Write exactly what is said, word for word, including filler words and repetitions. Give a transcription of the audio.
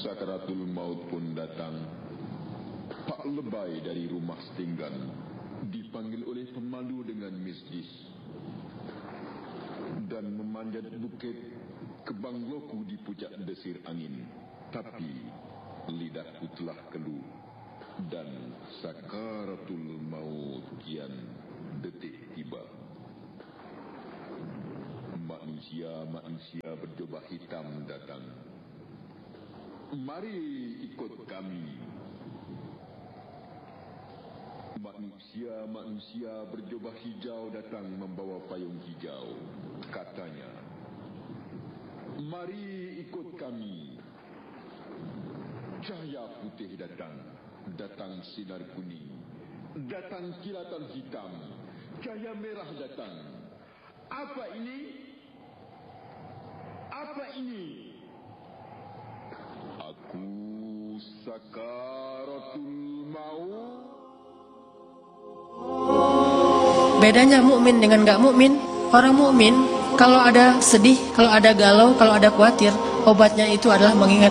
Sakaratul maut pun datang. Pak Lebay dari rumah Setinggan dipanggil oleh pemandu dengan mistis dan memanjat bukit ke Bangloku di puncak desir angin. Tapi lidahku telah keluh dan sakaratul maut kian detik tiba. Manusia-manusia berjubah hitam datang. Mari ikut kami. Manusia-manusia berjubah hijau datang membawa payung hijau. Katanya, mari ikut kami. Cahaya putih datang. Datang sinar kuning. Datang kilatan hitam. Cahaya merah datang. Apa ini? Apa ini? Aku sakaratul maut. Bedanya mukmin dengan gak mukmin, orang mukmin kalau ada sedih, kalau ada galau, kalau ada khawatir, obatnya itu adalah mengingat